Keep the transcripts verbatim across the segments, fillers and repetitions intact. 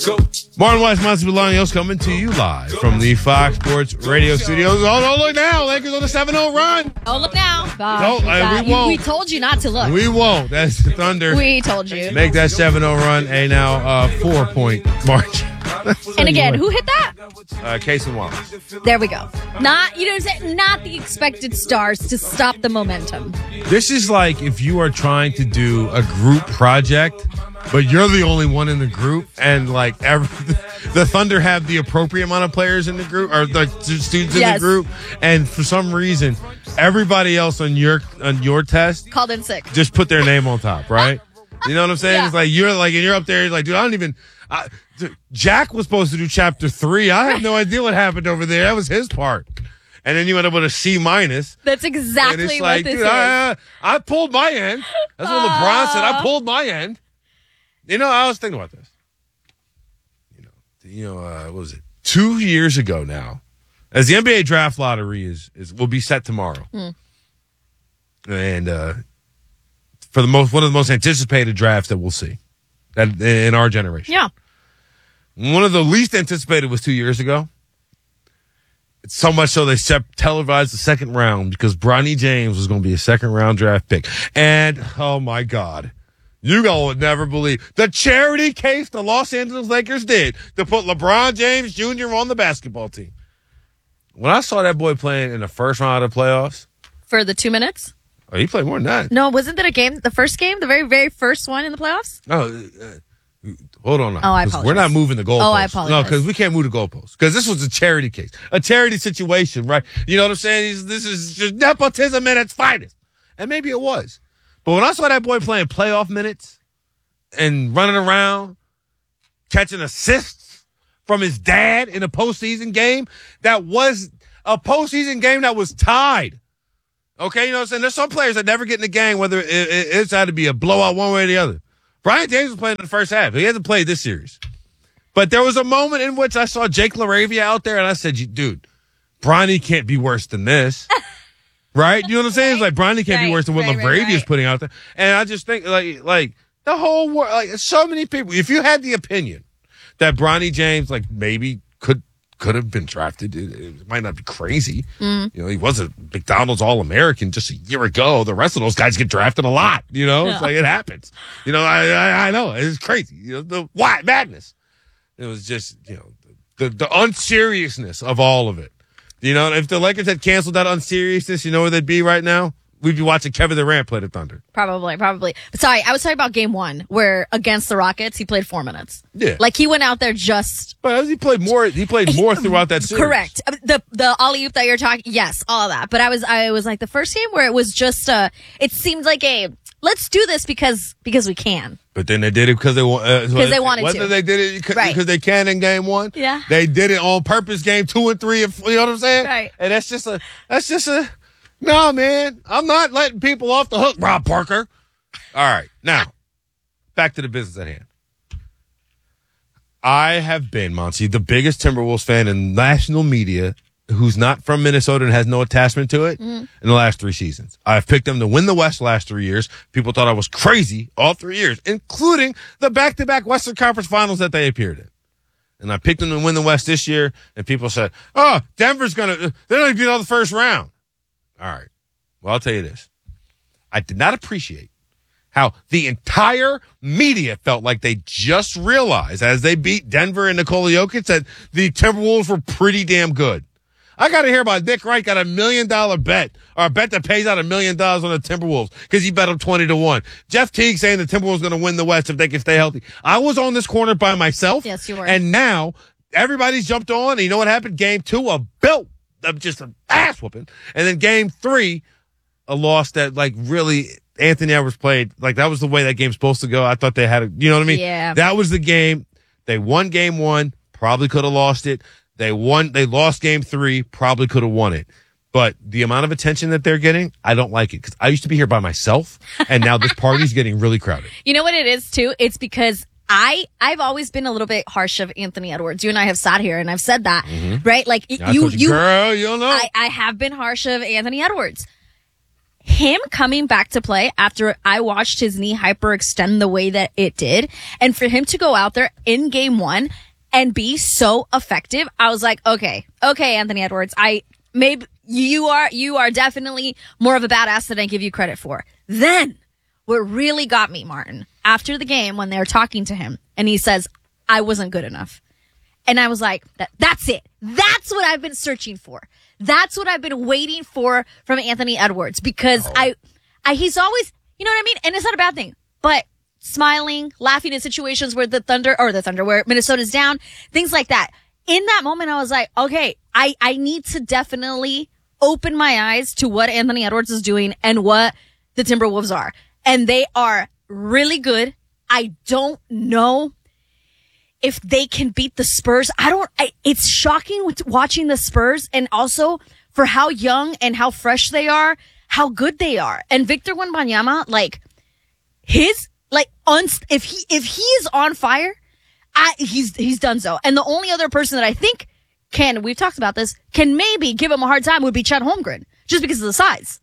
Martin West, Monty Bolaños coming to you live from the Fox Sports Radio studios. Oh, don't look now. Lakers on a seven oh run. Oh, look now. No, uh, we you, won't. we told you not to look. We won't. That's the Thunder. We told you. Make that seven oh run a now uh, four-point march. And again, who hit that? Uh, Case and Wallace. There we go. Not, you know what I'm saying? Not the expected stars to stop the momentum. This is like if you are trying to do a group project, but you're the only one in the group, and like every, the Thunder have the appropriate amount of players in the group, or the students in Yes. the group, and for some reason, everybody else on your on your test Called in sick. just put their name on top, right? You know what I'm saying? Yeah. It's like you're like, and you're up there, you're like, dude, I don't even. I, dude, Jack was supposed to do chapter three. I have no idea what happened over there. That was his part. And then you end up with a C minus. That's And exactly it's what like, this dude, is. I, I pulled my end. That's what LeBron said. I pulled my end. You know, I was thinking about this. You know, you know, uh, what was it? Two years ago now, as the N B A draft lottery is is will be set tomorrow, Mm. and uh, for the most one of the most anticipated drafts that we'll see that in our generation. Yeah. One of the least anticipated was two years ago. It's so much so they sep- televised the second round because Bronny James was going to be a second round draft pick. And, oh my God, you all would never believe the charity case the Los Angeles Lakers did to put LeBron James Junior on the basketball team. When I saw that boy playing in the first round of the playoffs, For the two minutes? oh, he played more than that. No, wasn't that a game, the first game, the very, very first one in the playoffs? No, uh, hold on. Now, Oh, I 'cause apologize. We're not moving the goalposts. Oh, I No, apologize. because we can't move the goalposts. Because this was a charity case, a charity situation, right? You know what I'm saying? He's, this is just nepotism at its finest, and maybe it was. But when I saw that boy playing playoff minutes and running around, catching assists from his dad in a postseason game, that was a postseason game that was tied. Okay, you know what I'm saying? There's some players that never get in the game, whether it, it, it's had to be a blowout one way or the other. Brian James was playing in the first half. He hasn't played this series. But there was a moment in which I saw Jake LaRavia out there, and I said, dude, Bronny can't be worse than this. Right? You know what I'm saying? It's like Bronny can't Right, be worse than what right, LaRavia right, is right. putting out there. And I just think, like, like the whole world, like, so many people, if you had the opinion that Bronny James, like, maybe could could have been drafted, it, it might not be crazy. Mm. You know, he was a McDonald's All-American just a year ago. The rest of those guys get drafted a lot. You know, it's Yeah. like it happens. You know, I I, I know it's crazy. You know, the why madness. It was just, you know, the the unseriousness of all of it. You know, if the Lakers had canceled that unseriousness, you know where they'd be right now? We'd be watching Kevin Durant play the Thunder. Probably, probably. But sorry, I was talking about game one, where against the Rockets, he played four minutes. Yeah. Like, he went out there just... But he played more. He played more throughout that series. Correct. Uh, The the alley oop that you're talking, yes, all of that. But I was I was like the first game where it was just uh it seemed like a let's do this because because we can. But then they did it because they want. Because they wanted Whether to. they did it because Right. they can in game one. Yeah. They did it on purpose. Game two and three. And, you know what I'm saying? Right. And that's just a. That's just a. No, man. I'm not letting people off the hook, Rob Parker. All right. Now, back to the business at hand. I have been, Monty, the biggest Timberwolves fan in national media who's not from Minnesota and has no attachment to it Mm-hmm. in the last three seasons. I've picked them to win the West last three years. People thought I was crazy all three years, including the back-to-back Western Conference Finals that they appeared in. And I picked them to win the West this year, and people said, oh, Denver's going to, they're going to get out of the first round. All right. Well, I'll tell you this. I did not appreciate how the entire media felt like they just realized as they beat Denver and Nikola Jokic that the Timberwolves were pretty damn good. I got to hear about Nick Wright got a million dollar bet or a bet that pays out a million dollars on the Timberwolves because he bet them twenty to one. Jeff Teague saying the Timberwolves going to win the West if they can stay healthy. I was on this corner by myself. Yes, you were. And now everybody's jumped on. And you know what happened? Game two, a belt of just an ass whooping. And then game three, a loss that like really Anthony Edwards played. Like that was the way that game's supposed to go. I thought they had a, you know what I mean? Yeah. That was the game. They won game one, probably could have lost it. They won, they lost game three, probably could have won it. But the amount of attention that they're getting, I don't like it because I used to be here by myself and now this party's getting really crowded. You know what it is too? It's because I, I've always been a little bit harsh of Anthony Edwards. You and I have sat here and I've said that, right? Like I you, told you, you, girl, you don't know. I, I have been harsh of Anthony Edwards. him coming back to play after I watched his knee hyperextend the way that it did, and for him to go out there in game one and be so effective, I was like, okay, okay, Anthony Edwards, I maybe you are you are definitely more of a badass than I give you credit for. Then what really got me, Martin, after the game when they were talking to him and he says, I wasn't good enough. And I was like, that, that's it. That's what I've been searching for. That's what I've been waiting for from Anthony Edwards, because oh. I, I, he's always, you know what I mean? And it's not a bad thing, but smiling, laughing at situations where the Thunder, or the Thunder, where Minnesota's down, things like that. In that moment, I was like, okay, I, I need to definitely open my eyes to what Anthony Edwards is doing and what the Timberwolves are. And they are really good. I don't know if they can beat the Spurs. I don't, I, it's shocking with watching the Spurs, and also for how young and how fresh they are, how good they are. And Victor Wembanyama, like his, like, unst- if he, if he is on fire, I, he's, he's done so. And the only other person that I think can, we've talked about this, can maybe give him a hard time would be Chet Holmgren, just because of the size.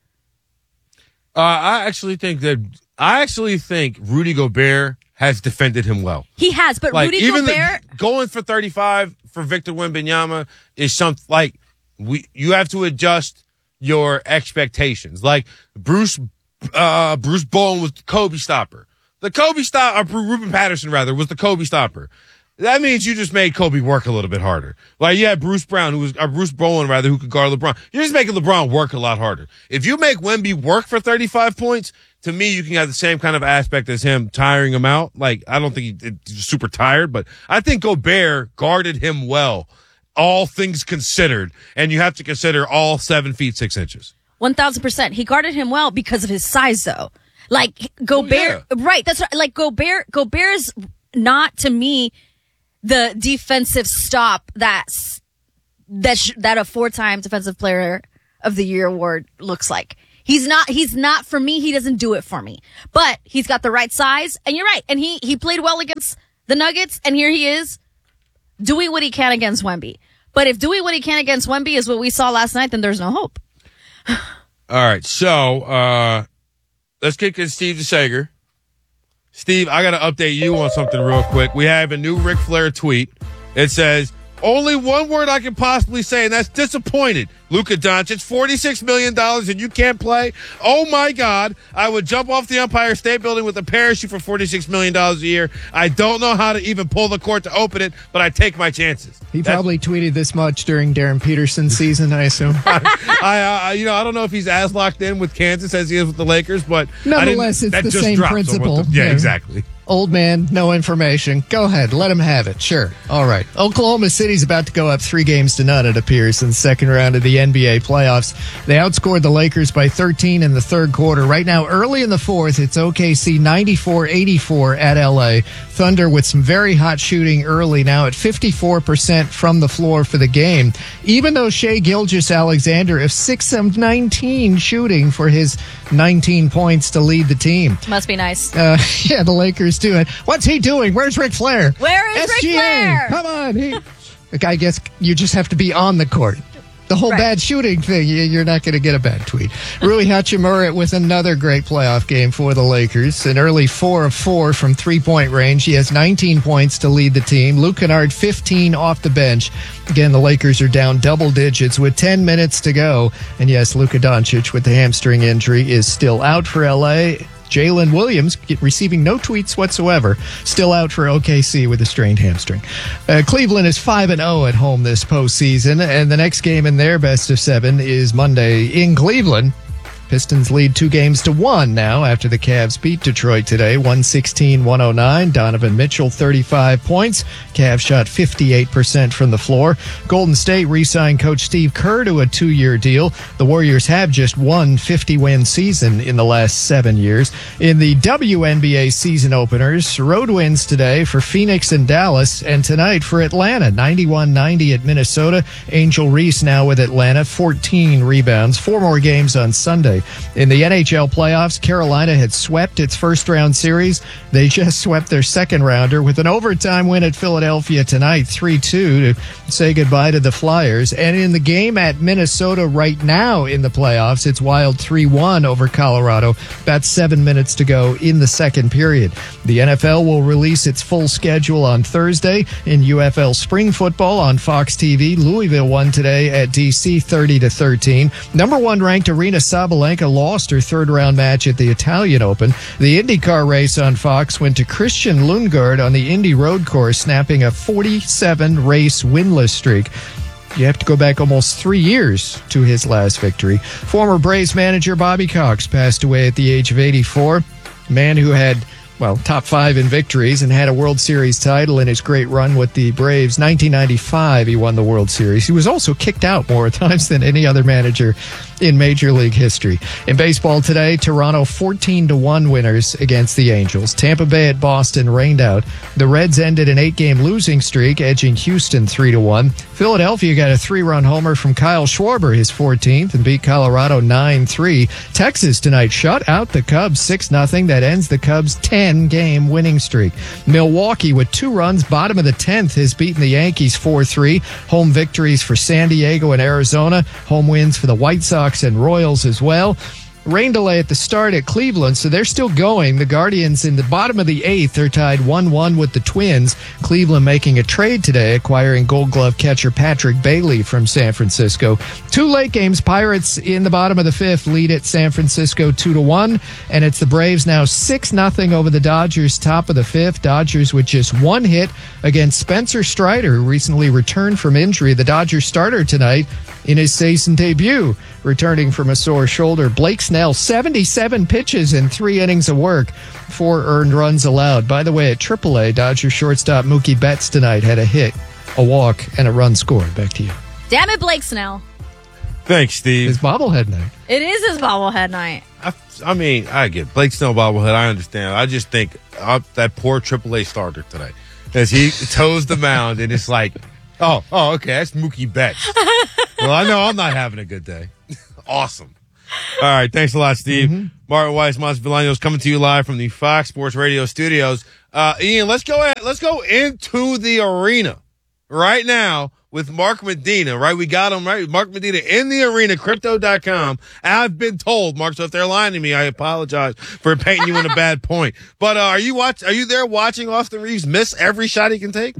Uh, I actually think that, I actually think Rudy Gobert has defended him well. He has, but like, Rudy even Gobert the, going for thirty-five for Victor Wembanyama is something like we. You have to adjust your expectations. Like Bruce, uh, Bruce Bowen was the Kobe stopper. The Kobe stop, or Ruben Patterson rather, was the Kobe stopper. That means you just made Kobe work a little bit harder. Like you had Bruce Brown, who was or Bruce Bowen rather, who could guard LeBron. You're just making LeBron work a lot harder. If you make Wemby work for thirty-five points, to me, you can have the same kind of aspect as him, tiring him out. Like I don't think he, he's super tired, but I think Gobert guarded him well, all things considered, and you have to consider all seven feet six inches. One thousand percent. He guarded him well because of his size, though. Like Gobert, oh, yeah. right? That's right. Like Gobert. Gobert's not, to me, the defensive stop that's that sh- that a four-time Defensive Player of the Year award looks like. He's not. He's not for me. He doesn't do it for me. But he's got the right size, and you're right. And he he played well against the Nuggets, and here he is doing what he can against Wemby. But if doing what he can against Wemby is what we saw last night, then there's no hope. All right, so uh, let's kick in Steve DeSager. Steve, I got to update you on something real quick. We have a new Ric Flair tweet. It says, only one word I can possibly say, and that's disappointed. Luka Doncic, forty-six million dollars, and you can't play? Oh, my God. I would jump off the Empire State Building with a parachute for forty-six million dollars a year. I don't know how to even pull the court to open it, but I take my chances. He That's- probably tweeted this much during Darren Peterson's season, I assume. I, I, uh, you know, I don't know if he's as locked in with Kansas as he is with the Lakers, but nonetheless, it's that the just same dropped, so principle. what the- yeah, Yeah. exactly. Old man, no information. Go ahead. Let him have it. Sure. All right. Oklahoma City's about to go up three games to none, it appears, in the second round of the N B A playoffs. They outscored the Lakers by thirteen in the third quarter. Right now, early in the fourth, it's O K C ninety-four eighty-four at L A. Thunder with some very hot shooting early, now at fifty-four percent from the floor for the game. Even though Shai Gilgeous-Alexander is six of nineteen shooting for his nineteen points to lead the team. Must be nice. Uh, yeah, the Lakers do it. What's he doing? Where's Ric Flair? Where is S G A, Ric Flair? Come on. He, I guess you just have to be on the court. The whole Right. bad shooting thing, you- you're not going to get a bad tweet. Rui Hachimura with another great playoff game for the Lakers. An early four of four from three-point range. He has nineteen points to lead the team. Luke Kennard, fifteen off the bench. Again, the Lakers are down double digits with ten minutes to go. And yes, Luka Doncic with the hamstring injury is still out for L A. Jalen Williams get, receiving no tweets whatsoever, still out for O K C with a strained hamstring. Uh, Cleveland is five and oh at home this postseason, and the next game in their best of seven is Monday in Cleveland. Pistons lead two games to one now after the Cavs beat Detroit today, one sixteen one oh nine. Donovan Mitchell, thirty-five points. Cavs shot fifty-eight percent from the floor. Golden State re-signed coach Steve Kerr to a two-year deal. The Warriors have just one fifty-win season in the last seven years. In the W N B A season openers, road wins today for Phoenix and Dallas, and tonight for Atlanta, ninety-one ninety at Minnesota. Angel Reese now with Atlanta, fourteen rebounds. Four more games on Sunday today. In the N H L playoffs, Carolina had swept its first round series. They just swept their second rounder with an overtime win at Philadelphia tonight, three two, to say goodbye to the Flyers. And in the game at Minnesota right now in the playoffs, it's Wild three one over Colorado. About seven minutes to go in the second period. The N F L will release its full schedule on Thursday. In U F L spring football on Fox T V, Louisville won today at D C thirty to thirteen. Number one ranked Arena Sabalenka lost her third round match at the Italian Open. The IndyCar race on Fox went to Christian Lundgaard on the Indy Road Course, snapping a forty-seven race winless streak. You have to go back almost three years to his last victory. Former Braves manager Bobby Cox passed away at the age of eighty-four. A man who had, well, top five in victories and had a World Series title in his great run with the Braves. nineteen ninety-five, he won the World Series. He was also kicked out more times than any other manager in Major League history. In baseball today, Toronto fourteen to one winners against the Angels. Tampa Bay at Boston rained out. The Reds ended an eight-game losing streak, edging Houston three to one. Philadelphia got a three-run homer from Kyle Schwarber, his fourteenth, and beat Colorado nine three. Texas tonight shut out the Cubs six nothing. That ends the Cubs' ten-game winning streak. Milwaukee, with two runs, bottom of the tenth, has beaten the Yankees four three. Home victories for San Diego and Arizona. Home wins for the White Sox and Royals as well. Rain delay at the start at Cleveland, so they're still going. The Guardians in the bottom of the eighth are tied one one with the Twins. Cleveland making a trade today, acquiring Gold Glove catcher Patrick Bailey from San Francisco. Two late games. Pirates in the bottom of the fifth lead at San Francisco two to one, and it's the Braves now six nothing over the Dodgers, top of the fifth. Dodgers with just one hit against Spencer Strider, who recently returned from injury. The Dodgers starter tonight in his season debut, returning from a sore shoulder. Blake Snell, seventy-seven pitches and three innings of work, four earned runs allowed. By the way, at triple A, Dodger shortstop Mookie Betts tonight had a hit, a walk, and a run scored. Back to you. Damn it, Blake Snell. Thanks, Steve. His bobblehead night. It is his bobblehead night. I, I mean, I get Blake Snell bobblehead. I understand. I just think uh, that poor triple A starter today, as he toes the mound, and it's like, oh, oh, okay, that's Mookie Betts. Well, I know I'm not having a good day. Awesome. All right, thanks a lot, Steve. Mm-hmm. Martin Weiss, Monts Villanos, coming to you live from the Fox Sports Radio studios. Uh, Ian, let's go ahead, let's go into the arena right now with Mark Medina, right? We got him, right? Mark Medina in the arena, crypto dot com. I've been told, Mark, so if they're lying to me, I apologize for painting you in a bad point. But uh, are you watch? Are you there watching Austin Reeves miss every shot he can take?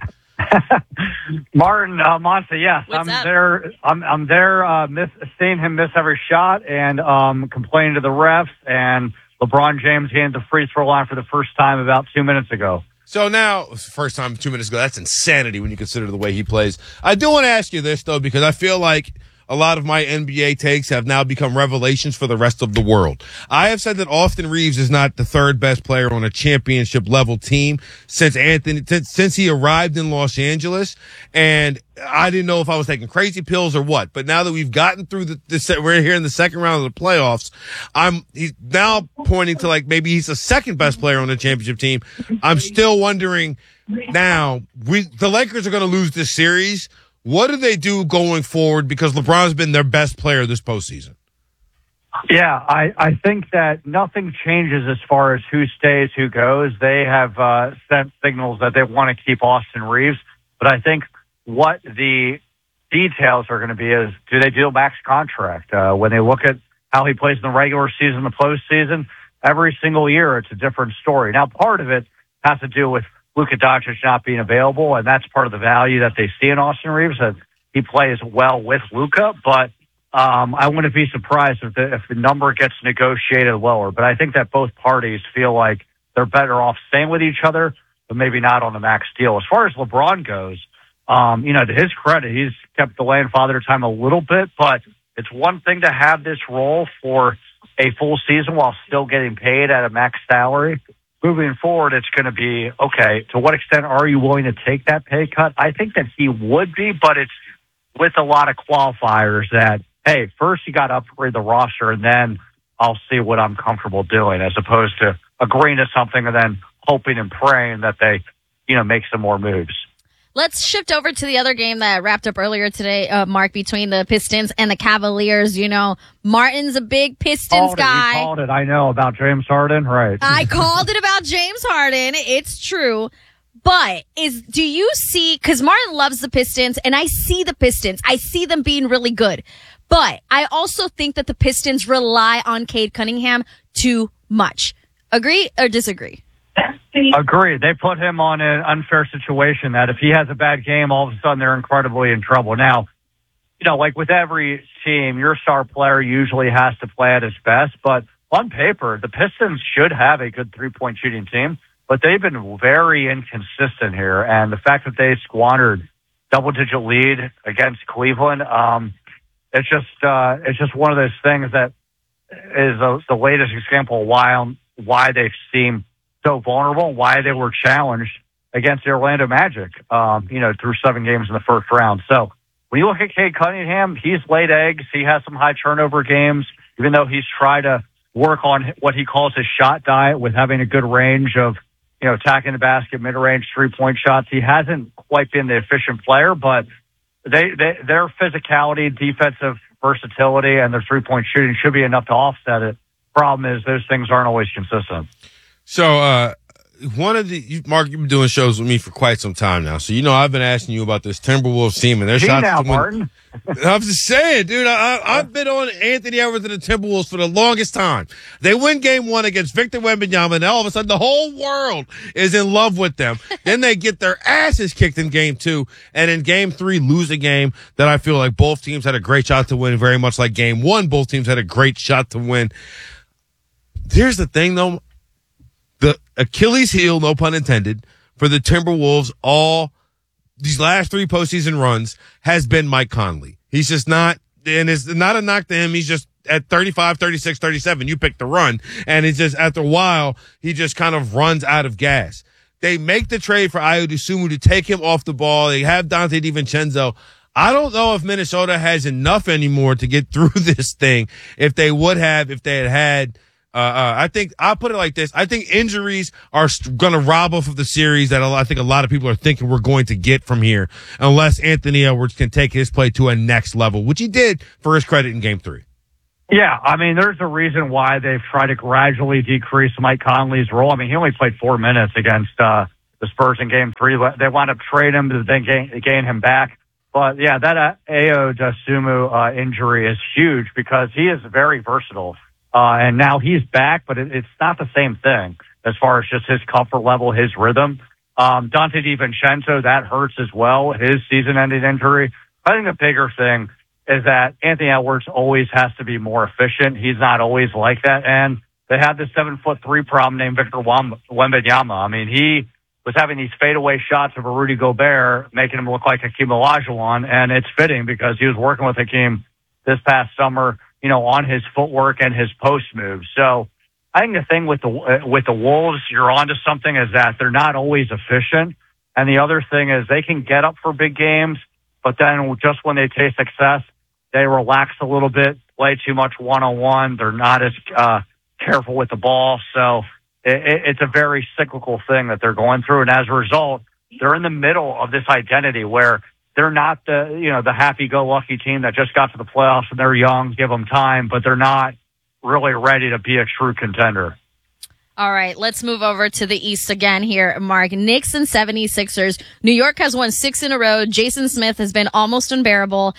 Martin uh, Monsa, yes, What's I'm up? there. I'm I'm there, uh, miss, seeing him miss every shot and um, complaining to the refs. And LeBron James getting the free throw line for the first time about two minutes ago. So now, first time two minutes ago, that's insanity when you consider the way he plays. I do want to ask you this, though, because I feel like a lot of my N B A takes have now become revelations for the rest of the world. I have said that Austin Reeves is not the third best player on a championship level team since Anthony, since, since he arrived in Los Angeles. And I didn't know if I was taking crazy pills or what, but now that we've gotten through the, this, we're here in the second round of the playoffs. I'm, he's now pointing to like maybe he's the second best player on the championship team. I'm still wondering now, we, the Lakers are going to lose this series. What do they do going forward? Because LeBron's been their best player this postseason. Yeah, I, I think that nothing changes as far as who stays, who goes. They have uh, sent signals that they want to keep Austin Reeves. But I think what the details are going to be is, do they do a max contract? Uh, when they look at how he plays in the regular season, the postseason, every single year it's a different story. Now, part of it has to do with Luka Doncic not being available, and that's part of the value that they see in Austin Reeves, that he plays well with Luka. But um, I wouldn't be surprised if the, if the number gets negotiated lower. But I think that both parties feel like they're better off staying with each other, but maybe not on the max deal. As far as LeBron goes, um, you know, to his credit, he's kept delaying father time a little bit, but it's one thing to have this role for a full season while still getting paid at a max salary. Moving forward, it's going to be, okay, to what extent are you willing to take that pay cut? I think that he would be, but it's with a lot of qualifiers that, hey, first you got to upgrade the roster, and then I'll see what I'm comfortable doing, as opposed to agreeing to something and then hoping and praying that they, you know, make some more moves. Let's shift over to the other game that wrapped up earlier today, uh, Mark, between the Pistons and the Cavaliers. You know, Martin's a big Pistons Called it. guy. You called it. I know about James Harden, right? I called it about James Harden. It's true. But is do you see, because Martin loves the Pistons, and I see the Pistons. I see them being really good. But I also think that the Pistons rely on Cade Cunningham too much. Agree or disagree? Agree. They put him on an unfair situation that if he has a bad game, all of a sudden they're incredibly in trouble. Now, you know, like with every team, your star player usually has to play at his best. But on paper, the Pistons should have a good three-point shooting team. But they've been very inconsistent here. And the fact that they squandered double-digit lead against Cleveland, um, it's just uh, it's just one of those things that is a, the latest example of why, why they seem so vulnerable, why they were challenged against the Orlando Magic, um, you know, through seven games in the first round. So when you look at Cade Cunningham, he's laid eggs. He has some high turnover games, even though he's tried to work on what he calls his shot diet with having a good range of, you know, attacking the basket, mid-range three-point shots. He hasn't quite been the efficient player, but they, they their physicality, defensive versatility, and their three-point shooting should be enough to offset it. Problem is those things aren't always consistent. So, uh, one of the, you, Mark, you've been doing shows with me for quite some time now. So, you know, I've been asking you about this Timberwolves team and their Gee shots. now, to win. Martin. I'm just saying, dude, I, I, I've been on Anthony Edwards and the Timberwolves for the longest time. They win game one against Victor Wembanyama, and all of a sudden the whole world is in love with them. Then they get their asses kicked in game two, and in game three lose a game that I feel like both teams had a great shot to win, very much like game one. Both teams had a great shot to win. Here's the thing, though. The Achilles heel, no pun intended, for the Timberwolves all these last three postseason runs has been Mike Conley. He's just not, and it's not a knock to him. He's just at thirty-five, thirty-six, thirty-seven. You pick the run, and it's just after a while, he just kind of runs out of gas. They make the trade for Ayo Dosunmu to take him off the ball. They have Dante DiVincenzo. I don't know if Minnesota has enough anymore to get through this thing. If they would have, if they had had. Uh, uh, I think I'll put it like this. I think injuries are st- going to rob us of the series that a lot, I think a lot of people are thinking we're going to get from here, unless Anthony Edwards can take his play to a next level, which he did for his credit in game three. Yeah, I mean, there's a reason why they've tried to gradually decrease Mike Conley's role. I mean, he only played four minutes against uh, the Spurs in game three. They wound up trading him to then gain, gain him back. But yeah, that uh, Ayo Dosunmu uh, injury is huge because he is very versatile. Uh, and now he's back, but it, it's not the same thing as far as just his comfort level, his rhythm. Um, Dante DiVincenzo, that hurts as well, his season-ending injury. I think the bigger thing is that Anthony Edwards always has to be more efficient. He's not always like that. And they have this seven-foot-three problem named Victor Wembanyama. I mean, he was having these fadeaway shots of a Rudy Gobert, making him look like Hakeem Olajuwon, and it's fitting because he was working with Hakeem this past summer, you know, on his footwork and his post moves. So I think the thing with the, uh, with the Wolves, you're onto something, is that they're not always efficient. And the other thing is they can get up for big games, but then just when they taste success, they relax a little bit, play too much one-on-one. They're not as, uh, careful with the ball. So it, it, it's a very cyclical thing that they're going through. And as a result, they're in the middle of this identity where they're not the, you know, the happy-go-lucky team that just got to the playoffs and they're young, give them time, but they're not really ready to be a true contender. All right, let's move over to the East again here, Mark. Knicks and seventy-sixers. New York has won six in a row. Jason Smith has been almost unbearable.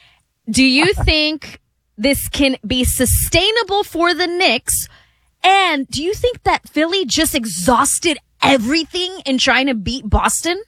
Do you think this can be sustainable for the Knicks? And do you think that Philly just exhausted everything in trying to beat Boston?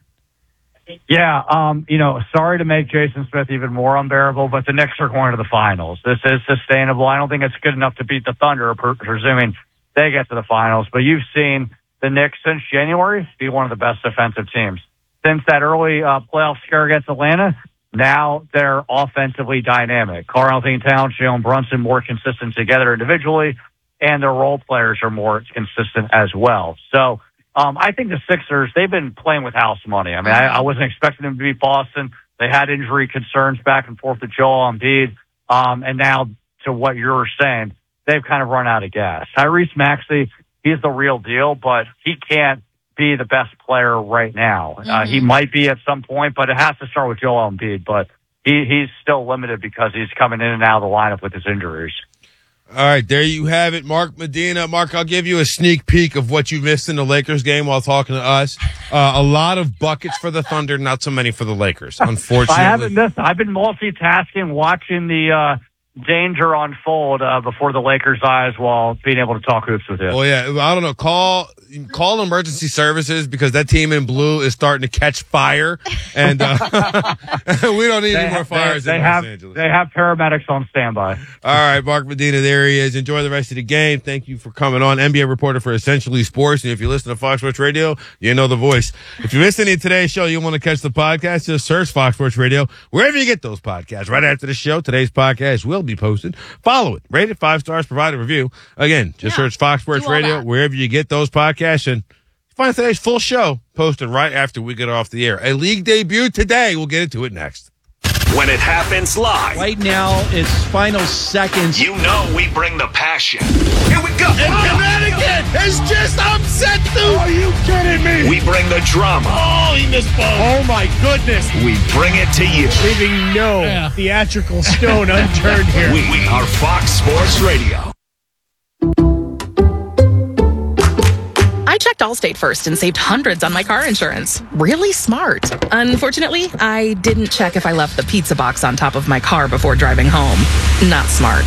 Yeah, um, you know, sorry to make Jason Smith even more unbearable, but the Knicks are going to the finals. This is sustainable. I don't think it's good enough to beat the Thunder, per- presuming they get to the finals. But you've seen the Knicks since January be one of the best defensive teams. Since that early uh, playoff scare against Atlanta, now they're offensively dynamic. Karl-Anthony Towns, Jalen Brunson more consistent together individually, and their role players are more consistent as well. So, Um, I think the Sixers, they've been playing with house money. I mean, I, I wasn't expecting them to beat Boston. They had injury concerns back and forth with Joel Embiid. Um, and now to what you're saying, they've kind of run out of gas. Tyrese Maxey, he's the real deal, but he can't be the best player right now. Mm-hmm. Uh, he might be at some point, but it has to start with Joel Embiid. But he, he's still limited because he's coming in and out of the lineup with his injuries. All right, there you have it, Mark Medina. Mark, I'll give you a sneak peek of what you missed in the Lakers game while talking to us. Uh, a lot of buckets for the Thunder, not so many for the Lakers, unfortunately. I haven't missed. I've been multitasking, watching the uh, danger unfold uh, before the Lakers' eyes while being able to talk hoops with him. Well, yeah, I don't know. Call call emergency services because that team in blue is starting to catch fire, and uh, we don't need they any more have, fires they, in they Los have, Angeles. They have paramedics on standby. All right, Mark Medina, there he is. Enjoy the rest of the game. Thank you for coming on. N B A reporter for Essentially Sports. And if you listen to Fox Sports Radio, you know the voice. If you missed any of today's show, you want to catch the podcast, just search Fox Sports Radio wherever you get those podcasts. Right after the show, today's podcast will be posted. Follow it. Rate it five stars. Provide a review. Again, just Yeah, search Fox Sports do all Radio that. wherever you get those podcasts. And find today's full show posted right after we get off the air. A league debut today. We'll get into it next. When it happens live, Right now, it's final seconds. you know we bring the passion. Here we go. And Connecticut is just upset, dude. Are you kidding me? We bring the drama. Oh, he missed both. Oh, my goodness. We bring it to you. Leaving no theatrical stone unturned here. We, we are Fox Sports Radio. I checked Allstate first and saved hundreds on my car insurance. Really smart. Unfortunately, I didn't check if I left the pizza box on top of my car before driving home. Not smart.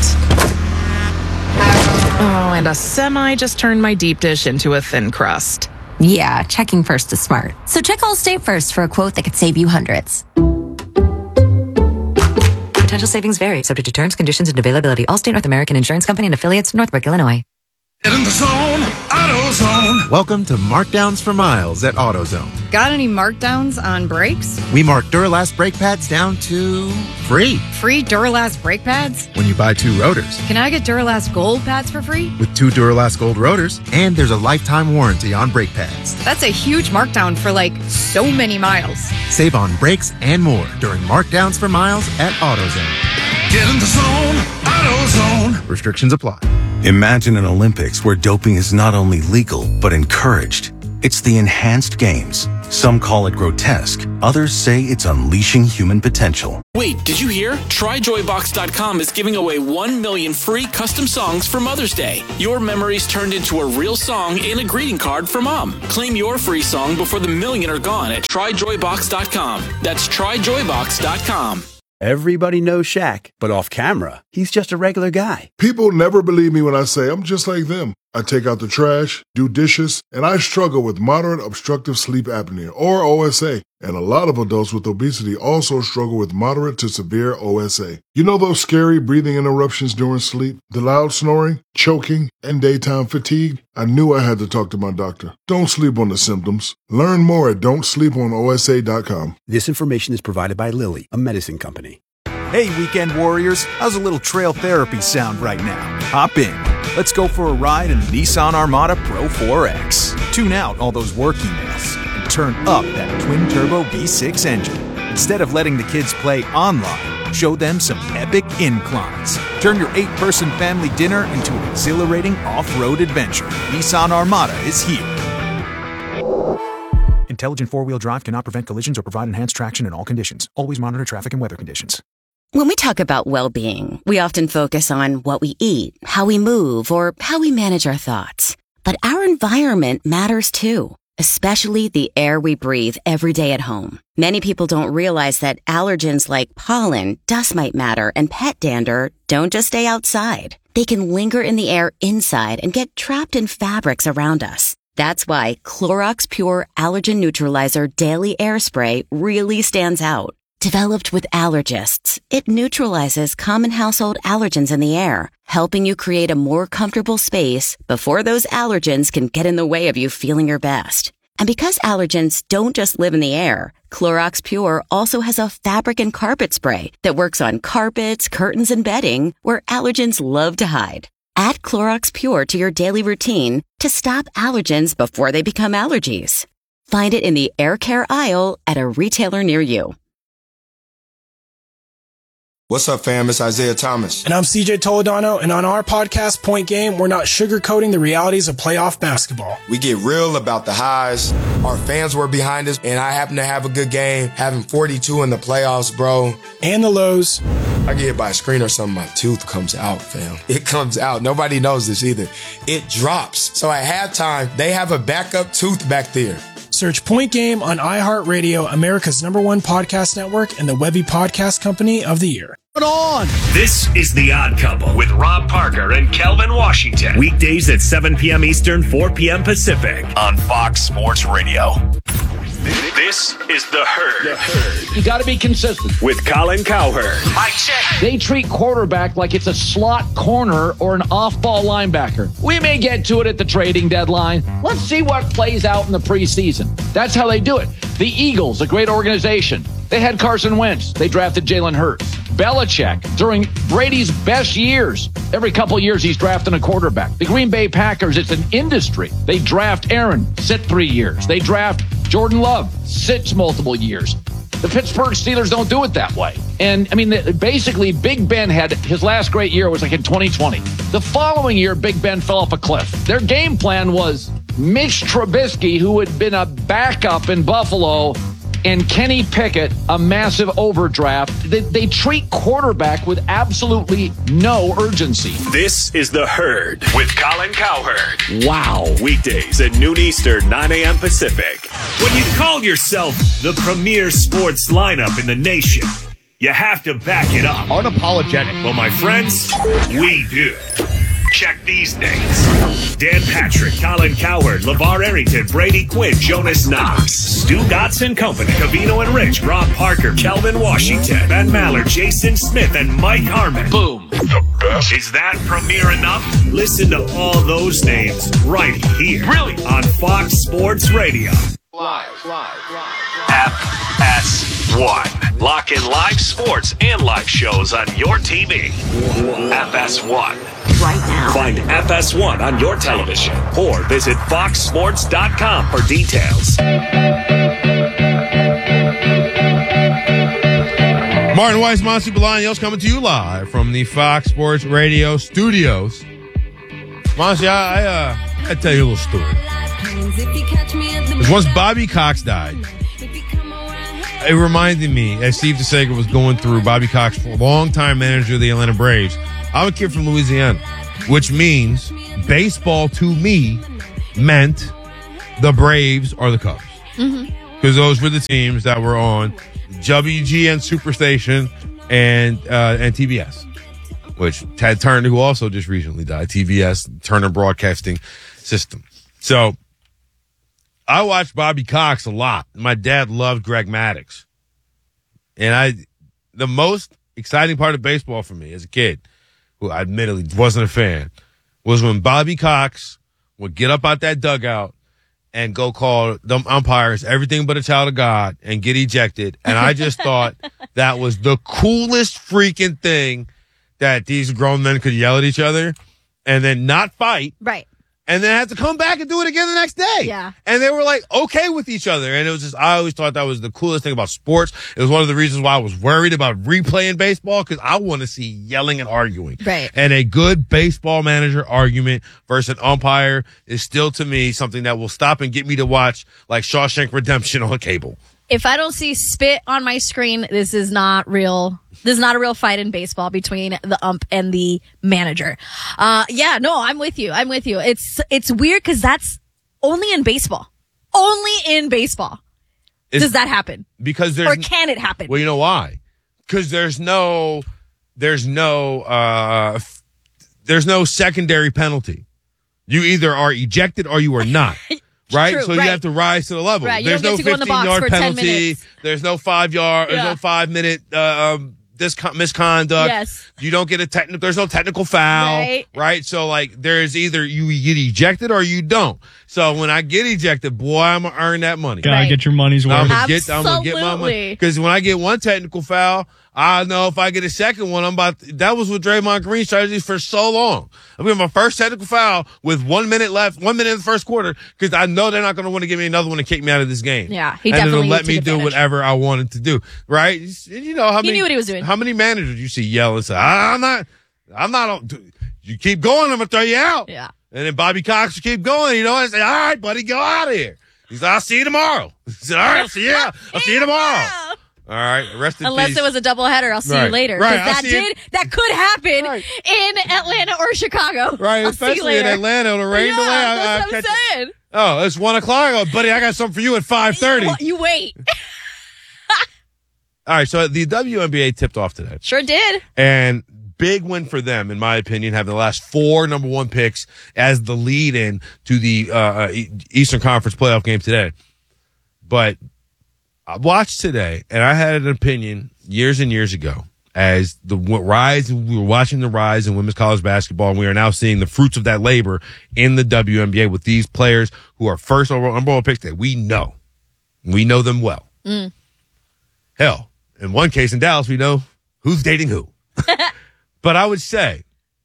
Oh, and a semi just turned my deep dish into a thin crust. Yeah, checking first is smart. So check Allstate first for a quote that could save you hundreds. Potential savings vary, subject to terms, conditions, and availability. Allstate North American Insurance Company and affiliates, Northbrook, Illinois. Get in the zone, AutoZone. Welcome to Markdowns for Miles at AutoZone. Got any markdowns on brakes? We mark Duralast brake pads down to free Free Duralast brake pads? when you buy two rotors. Can I get Duralast gold pads for free? With two Duralast Gold rotors, and there's a lifetime warranty on brake pads. That's a huge markdown for like so many miles. Save on brakes and more during Markdowns for Miles at AutoZone. Get in the zone, AutoZone. Restrictions apply. Imagine an Olympics where doping is not only legal, but encouraged. It's the enhanced games. Some call it grotesque. Others say it's unleashing human potential. Wait, did you hear? Try Joy Box dot com is giving away one million free custom songs for Mother's Day. Your memories turned into a real song and a greeting card for Mom. Claim your free song before the million are gone at Try Joy Box dot com. That's Try Joy Box dot com. Everybody knows Shaq, but off camera, he's just a regular guy. People never believe me when I say I'm just like them. I take out the trash, do dishes, and I struggle with moderate obstructive sleep apnea, or O S A. And a lot of adults with obesity also struggle with moderate to severe O S A. You know those scary breathing interruptions during sleep, the loud snoring, choking, and daytime fatigue? I knew I had to talk to my doctor. Don't sleep on the symptoms. Learn more at don't sleep on O S A dot com. This information is provided by Lilly, a medicine company. Hey, weekend warriors, how's a little trail therapy sound right now? Hop in. Let's go for a ride in the Nissan Armada Pro four X. Tune out all those work emails and turn up that twin-turbo V six engine. Instead of letting the kids play online, show them some epic inclines. Turn your eight-person family dinner into an exhilarating off-road adventure. Nissan Armada is here. Intelligent four-wheel drive cannot prevent collisions or provide enhanced traction in all conditions. Always monitor traffic and weather conditions. When we talk about well-being, we often focus on what we eat, how we move, or how we manage our thoughts. But our environment matters too, especially the air we breathe every day at home. Many people don't realize that allergens like pollen, dust mite matter, and pet dander don't just stay outside. They can linger in the air inside and get trapped in fabrics around us. That's why Clorox Pure Allergen Neutralizer Daily Air Spray really stands out. Developed with allergists, it neutralizes common household allergens in the air, helping you create a more comfortable space before those allergens can get in the way of you feeling your best. And because allergens don't just live in the air, Clorox Pure also has a fabric and carpet spray that works on carpets, curtains, and bedding where allergens love to hide. Add Clorox Pure to your daily routine to stop allergens before they become allergies. Find it in the air care aisle at a retailer near you. What's up, fam? It's Isaiah Thomas. And I'm C J Toledano, and on our podcast, Point Game, we're not sugarcoating the realities of playoff basketball. We get real about the highs. Our fans were behind us, and I happen to have a good game, having forty-two in the playoffs, bro. And the lows. I get hit by a screen or something, my tooth comes out, fam. It comes out. Nobody knows this either. It drops. So at halftime, they have a backup tooth back there. Search Point Game on iHeartRadio, America's number one podcast network, and the Webby Podcast Company of the Year. On. This is The Odd Couple with Rob Parker and Kelvin Washington. Weekdays at seven p.m. Eastern, four p.m. Pacific on Fox Sports Radio. This is The Herd. The Herd. You got to be consistent. With Colin Cowherd. Mike check. They treat quarterback like it's a slot corner or an off-ball linebacker. We may get to it at the trading deadline. Let's see what plays out in the preseason. That's how they do it. The Eagles, a great organization. They had Carson Wentz. They drafted Jalen Hurts. Belichick, during Brady's best years, every couple of years he's drafting a quarterback. The Green Bay Packers, it's an industry. They draft Aaron, sit three years. They draft Jordan Love, sits multiple years. The Pittsburgh Steelers don't do it that way. And, I mean, basically, Big Ben had his last great year was like in twenty twenty. The following year, Big Ben fell off a cliff. Their game plan was Mitch Trubisky, who had been a backup in Buffalo, and Kenny Pickett, a massive overdraft. They, they treat quarterback with absolutely no urgency. This is The Herd with Colin Cowherd. Wow. Weekdays at noon Eastern, nine a.m. Pacific. When you call yourself the premier sports lineup in the nation, you have to back it up. Unapologetic. Well, my friends, we do. Check these names. Dan Patrick, Colin Cowherd, LeVar Arrington, Brady Quinn, Jonas Knox, Stu Gotts and Company, Cavino and Rich, Rob Parker, Kelvin Washington, Ben Maller, Jason Smith, and Mike Harmon. Boom. The best. Is that premiere enough? Listen to all those names right here. Really? On Fox Sports Radio. Live, live, live. F S one. Lock in live sports and live shows on your T V. F S one. Right now. Find F S one on your television or visit fox sports dot com for details. Martin Weiss, Monty Bolaños coming to you live from the Fox Sports Radio studios. Monty, I, I, uh, I gotta tell you a little story. Once Bobby Cox died, it reminded me, as Steve DeSager was going through, Bobby Cox, longtime manager of the Atlanta Braves. I'm a kid from Louisiana, which means baseball to me meant the Braves or the Cubs. Because mm-hmm. those were the teams that were on W G N Superstation and uh, and T B S, which Ted Turner, who also just recently died, T B S, Turner Broadcasting System. So I watched Bobby Cox a lot. My dad loved Greg Maddux. And I, the most exciting part of baseball for me as a kid, who I admittedly wasn't a fan, was when Bobby Cox would get up out that dugout and go call the umpires everything but a child of God and get ejected. And I just thought that was the coolest freaking thing, that these grown men could yell at each other and then not fight. Right. And then have to come back and do it again the next day. Yeah. And they were like okay with each other. And it was just, I always thought that was the coolest thing about sports. It was one of the reasons why I was worried about replaying baseball, because I want to see yelling and arguing. Right. And a good baseball manager argument versus an umpire is still, to me, something that will stop and get me to watch like Shawshank Redemption on cable. If I don't see spit on my screen, this is not real. This is not a real fight in baseball between the ump and the manager. Uh, yeah, no, I'm with you. I'm with you. It's it's weird because that's only in baseball. Only in baseball It's, does that happen. Because there's, or can it happen? Well, you know why? Because there's no, there's no, uh, there's no secondary penalty. You either are ejected or you are not. Right? True, so right. you have to rise to the level. Right. You There's don't no get to go in the box fifteen-yard for ten penalty. minutes. There's no five yard. Yeah. There's no five minute uh, um, discon- misconduct. Yes. You don't get a technical. There's no technical foul. Right. Right. So like, there's either you get ejected or you don't. So when I get ejected, boy, I'm going to earn that money. Gotta get your money's worth. I'm going to get, I'm gonna get my money. Because when I get one technical foul, I know if I get a second one, I'm about to, that was what Draymond Green's strategy for so long. I'm getting my first technical foul with one minute left, one minute in the first quarter, because I know they're not going to want to give me another one to kick me out of this game. Yeah, he and definitely it'll let me took do advantage. whatever I wanted to do. Right? You know how He many, knew what he was doing. How many managers you see yell and say, I'm not, I'm not, on, you keep going, I'm going to throw you out. Yeah. And then Bobby Cox would keep going, you know, and say, all right, buddy, go out of here. He said, I'll see you tomorrow. He said, all right, I'll see you. I'll see you tomorrow. All right, rest in Unless peace. it was a doubleheader, I'll see Right. you later. Right, 'Cause I'll that see you- did that could happen in Atlanta or Chicago. Right, I'll see you especially in later. Atlanta, the rain yeah, delay. I- That's I what I'm catch it. saying. Oh, it's one o'clock. Oh, buddy, I got something for you at five thirty. Well, you wait. All right, so the W N B A tipped off today. Sure did. And big win for them, in my opinion, having the last four number one picks as the lead in to the uh, uh, E- Eastern Conference playoff game today. But I watched today, and I had an opinion years and years ago as the w- rise, we were watching the rise in women's college basketball, and we are now seeing the fruits of that labor in the W N B A with these players who are first overall number one picks that we know. We know them well. Mm. Hell, in one case in Dallas, we know who's dating who. But I would say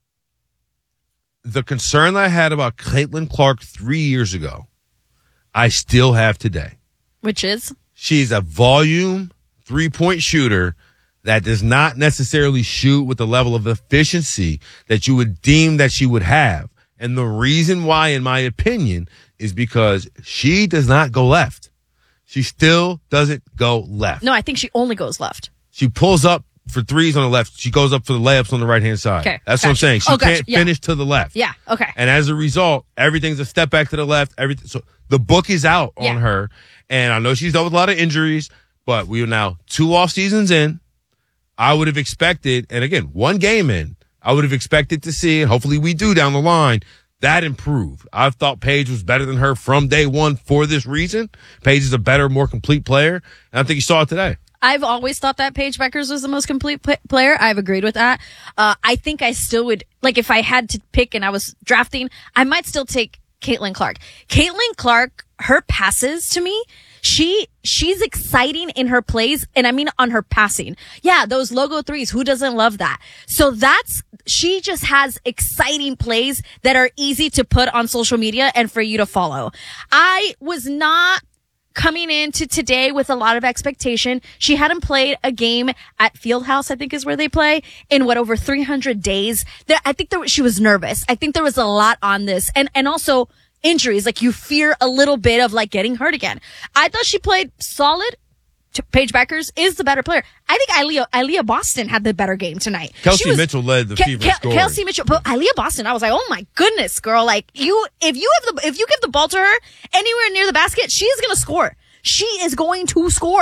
the concern I had about Caitlin Clark three years ago, I still have today. Which is? She's a volume three-point shooter that does not necessarily shoot with the level of efficiency that you would deem that she would have. And the reason why, in my opinion, is because she does not go left. She still doesn't go left. No, I think she only goes left. She pulls up for threes on the left. She goes up for the layups on the right-hand side. Okay, That's what I'm gotcha. saying. She Oh, gotcha. can't Yeah. finish to the left. Yeah, okay. And as a result, everything's a step back to the left. Everything. So the book is out Yeah. on her. And I know she's dealt with a lot of injuries, but we are now two off seasons in. I would have expected, and again, one game in, I would have expected to see, and hopefully we do down the line, that improved. I thought Paige was better than her from day one for this reason. Paige is a better, more complete player. And I think you saw it today. I've always thought that Paige Beckers was the most complete p- player. I've agreed with that. Uh, I think I still would, like, if I had to pick and I was drafting, I might still take Caitlin Clark. Caitlin Clark, her passes to me, she, she's exciting in her plays. And I mean on her passing. Yeah, those logo threes. Who doesn't love that? So that's, she just has exciting plays that are easy to put on social media and for you to follow. I was not coming into today with a lot of expectation. She hadn't played a game at Fieldhouse, I think is where they play, in what, over three hundred days. There, I think there, was- she was nervous. I think there was a lot on this. And, and also injuries. Like, you fear a little bit of like getting hurt again. I thought she played solid. T- Paige Beckers is the better player. I think Aaliyah, Aaliyah Boston had the better game tonight. Kelsey She was- Mitchell led the Ke- Fever Ke- scoring. Kelsey Mitchell, but Aaliyah Boston, I was like, oh my goodness, girl. Like, you, if you have the, if you give the ball to her anywhere near the basket, she is going to score. She is going to score.